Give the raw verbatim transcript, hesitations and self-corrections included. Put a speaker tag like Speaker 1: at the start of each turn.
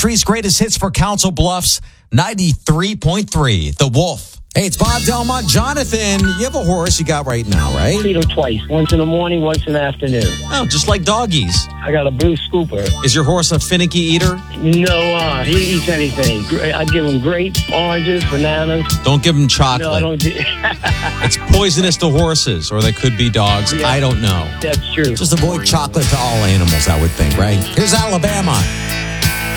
Speaker 1: Country's greatest hits for Council Bluffs, ninety-three point three, The Wolf.
Speaker 2: Hey, it's Bob Delmont. Jonathan, you have a horse you got right now, right?
Speaker 3: Feed them twice. Once in the morning, once in the afternoon.
Speaker 1: Oh, just like doggies.
Speaker 3: I got a blue scooper.
Speaker 1: Is your horse a finicky eater?
Speaker 3: No, uh, he eats anything. I give him grapes, oranges, bananas.
Speaker 1: Don't give him chocolate.
Speaker 3: No, I don't. Do-
Speaker 1: It's poisonous to horses, or they could be dogs.
Speaker 3: Yeah.
Speaker 1: I don't know.
Speaker 3: That's true.
Speaker 2: Just avoid chocolate to all animals, I would think, right? Here's Alabama.